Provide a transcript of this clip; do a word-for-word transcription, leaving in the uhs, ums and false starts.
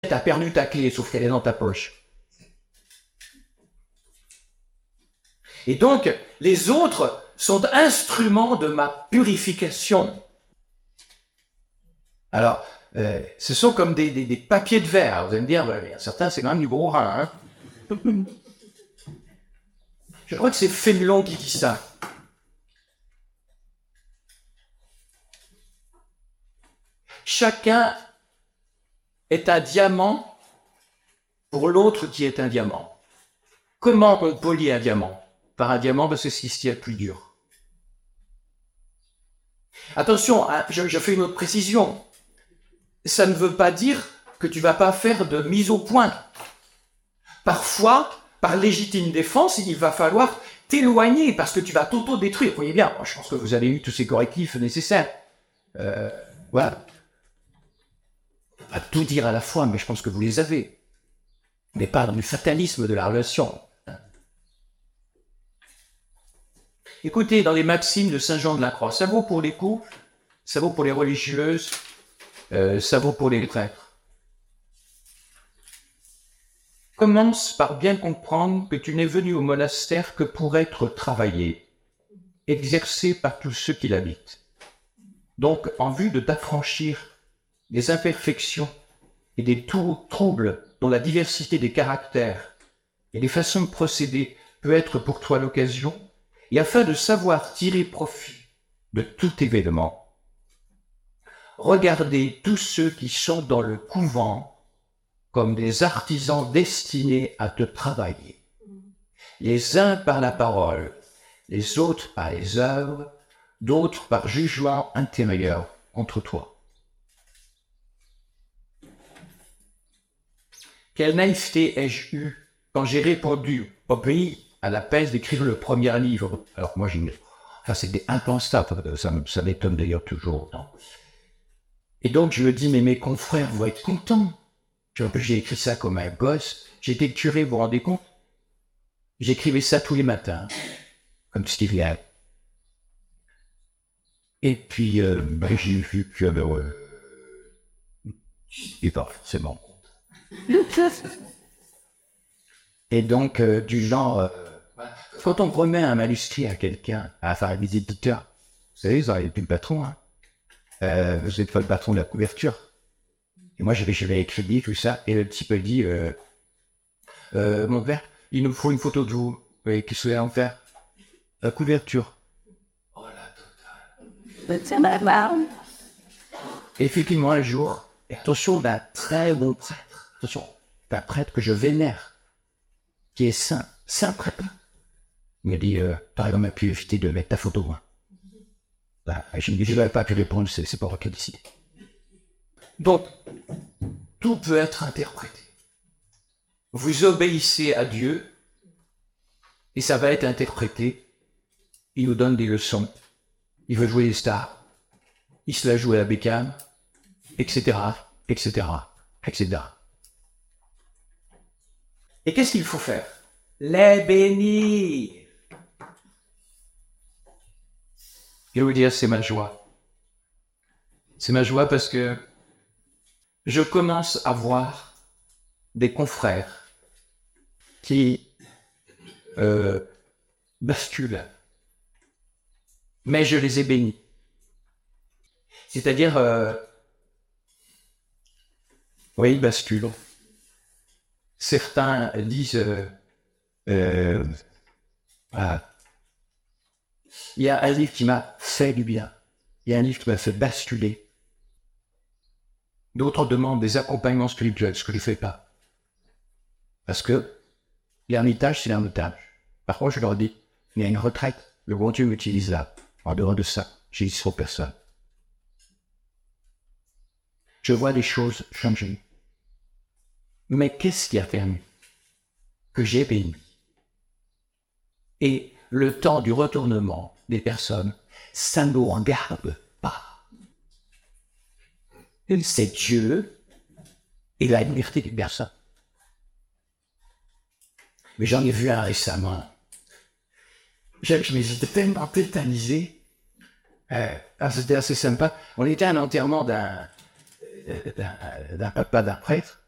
t'as perdu ta clé, sauf qu'elle est dans ta poche. Et donc, les autres sont instruments de ma purification. Alors, euh, ce sont comme des, des, des papiers de verre. Vous allez me dire, bah, certains, c'est quand même du gros rat. Hein. Je crois que c'est Fénelon qui dit ça. Chacun est un diamant pour l'autre qui est un diamant. Comment on polit un diamant? Par un diamant, parce que c'est ce qu'il y a de plus dur. Attention, hein, je, je fais une autre précision. Ça ne veut pas dire que tu ne vas pas faire de mise au point. Parfois, par légitime défense, il va falloir t'éloigner parce que tu vas t'auto-détruire. Vous voyez bien, je pense que vous avez eu tous ces correctifs nécessaires. Euh, voilà. On va pas tout dire à la fois, mais je pense que vous les avez. Mais pas dans le fatalisme de la relation. Écoutez, dans les maximes de Saint Jean de la Croix, ça vaut pour les couples, ça vaut pour les religieuses, euh, ça vaut pour les prêtres. Commence par bien comprendre que tu n'es venu au monastère que pour être travaillé, exercé par tous ceux qui l'habitent. Donc, en vue de t'affranchir des imperfections et des troubles dont la diversité des caractères et des façons de procéder peut être pour toi l'occasion, et afin de savoir tirer profit de tout événement, regardez tous ceux qui sont dans le couvent comme des artisans destinés à te travailler, les uns par la parole, les autres par les œuvres, d'autres par jugement intérieur contre toi. Quelle naïveté ai-je eue quand j'ai répondu au pays à la peine d'écrire le premier livre. Alors moi, j'ai... Enfin, c'était impensable, ça, ça m'étonne d'ailleurs toujours. Non. Et donc, je me dis, mais mes confrères vont être contents. J'ai écrit ça comme un gosse. J'étais curé, vous vous rendez compte? J'écrivais ça tous les matins, comme Steve Ladd. Et puis, euh, ben, j'ai vu que... Euh, et pas forcément. Et donc, euh, du genre... Euh, quand on remet un manuscrit à quelqu'un, enfin à des éditeurs, vous savez, vous n'avez plus le patron, hein. Euh, vous n'êtes pas le patron de la couverture. Et moi, j'avais, j'avais écrit tout ça, et le type dit, euh, euh, mon père, il nous faut une photo de vous. Oui, qu'est-ce que vous allez en faire? La couverture. Oh la totale. Effectivement, un jour, et attention d'un très bon prêtre, attention, d'un prêtre que je vénère, qui est saint, saint prêtre. Il m'a dit, euh, par exemple, on a pu éviter de mettre ta photo. Hein. Bah, je me dis, je n'avais pas pu répondre, c'est, c'est pas moi qui ai décidé. Donc, tout peut être interprété. Vous obéissez à Dieu, et ça va être interprété. Il nous donne des leçons. Il veut jouer les stars. Il se la joue à la bécane, et cetera, et cetera, et cetera. Et qu'est-ce qu'il faut faire? Les bénir. Je vais vous dire, c'est ma joie. C'est ma joie parce que je commence à voir des confrères qui euh, basculent. Mais je les ai bénis. C'est-à-dire, euh, oui, ils basculent. Certains disent, euh, euh, ah, il y a un livre qui m'a fait du bien. Il y a un livre qui m'a fait basculer. D'autres demandent des accompagnements spirituels, ce que je ne fais pas. Parce que l'ermitage, c'est l'ermitage. Par contre, je leur dis, il y a une retraite, le bon Dieu m'utilise là. En dehors de ça, j'ai dit sur personne. Je vois des choses changer. Mais qu'est-ce qui a permis que j'ai béni? Et le temps du retournement des personnes, ça ne nous regarde pas. C'est Dieu et la liberté des personnes. Mais j'en ai vu un récemment. Je, je m'étais tellement tétanisé. Euh, ah, c'était assez sympa. On était à un enterrement d'un, d'un, d'un papa d'un prêtre.